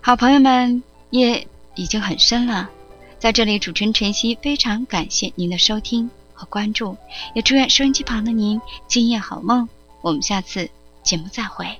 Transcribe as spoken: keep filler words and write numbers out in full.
好朋友们，夜已经很深了，在这里主持人晨曦非常感谢您的收听和关注，也祝愿收音机旁的您今夜好梦，我们下次节目再会。